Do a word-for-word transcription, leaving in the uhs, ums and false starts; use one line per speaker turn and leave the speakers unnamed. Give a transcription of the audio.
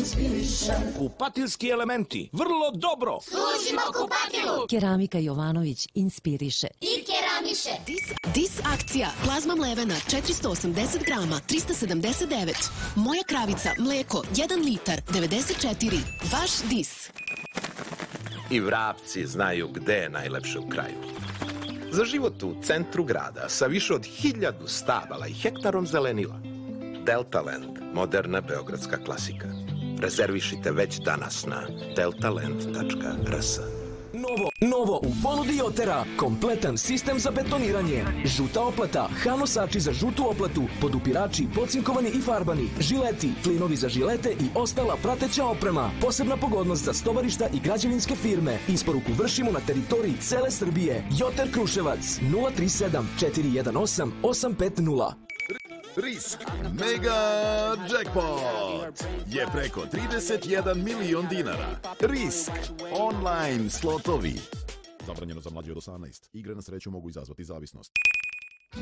Kupatilski elementi, vrlo dobro.
Služimo kupatilu.
Keramika Jovanović inspiriše.
I keramiše.
Dis, dis akcija. Plazma mlevena četiristo osamdeset grama, trista sedamdeset devet. Moja kravica, mleko, jedan litar, devedeset četiri. Vaš Dis.
I vrapci znaju gde je najlepše u kraju. Za život u centru grada sa više od hiljadu stabala i hektarom zelenila. Deltaland, moderna beogradska klasika. Rezervišite već danas na deltaland tačka r s.
Novo, novo u ponudi Jotera. Kompletan sistem za betoniranje. Žuta oplata, hanosači za žutu oplatu, podupirači, pocinkovani i farbani, žileti, klinovi za žilete i ostala prateća oprema. Posebna pogodnost za stovarišta i građevinske firme. Isporuku vršimo na teritoriji cele Srbije. Joter Kruševac nula tri sedam četiri jedan osam osam pet nula.
Risk Mega Jackpot je preko trideset jedan milion dinara. Risk online slotovi. Zabranjeno za mlađe od osamnaest. Igre na sreću mogu izazvati zavisnost.